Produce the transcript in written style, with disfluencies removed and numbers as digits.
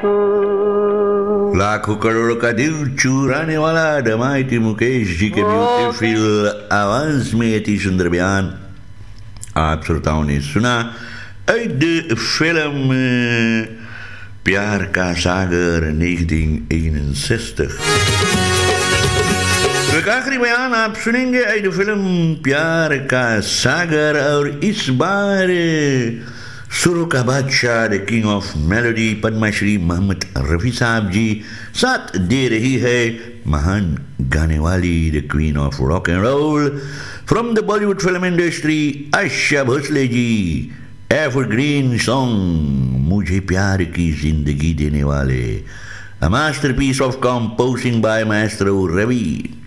लाखों करोड़ों का दिल चुराने वाला धमाइती मुकेश जी के ब्यूटीफुल आवाज में अति सुंदर बयान आप श्रोताओं ने सुना। फिल्म प्यार का सागर 1961। तो एक आखिरी बयान आप सुनेंगे फिल्म प्यार का सागर, और इस बार सुरों का बादशाह the king of melody Padmashri Mohammad Rafi साहब जी साथ दे रही है महान गाने वाली the queen of rock and role from the Bollywood film industry Asha Bhosle ji. Evergreen song मुझे प्यार की जिंदगी देने वाले, a masterpiece of composing by Maestro Ravi।